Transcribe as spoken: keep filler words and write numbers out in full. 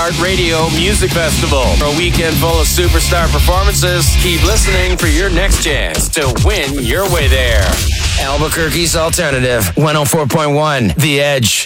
iHeartRadio Music Festival. For a weekend full of superstar performances, keep listening for your next chance to win your way there. Albuquerque's Alternative, one oh four point one, The Edge.